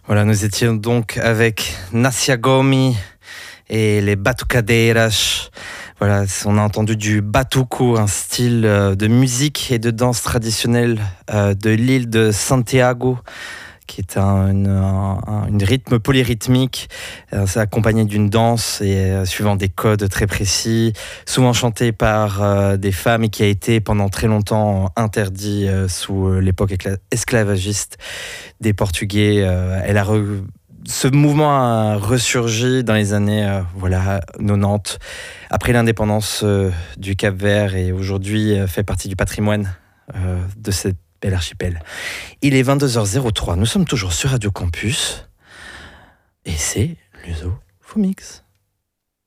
Voilà, nous étions donc avec Nacia Gomi et les Batucadeiras. Voilà, on a entendu du batuco, un style de musique et de danse traditionnelle de l'île de Santiago, qui est une rythme polyrythmique, c'est accompagné d'une danse et suivant des codes très précis, souvent chanté par des femmes et qui a été pendant très longtemps interdit sous l'époque esclavagiste des Portugais. Ce mouvement a ressurgi dans les années 90, après l'indépendance du Cap-Vert, et aujourd'hui fait partie du patrimoine de cette bel archipel. Il est 22h03, nous sommes toujours sur Radio Campus, et c'est l'Uso Fomix.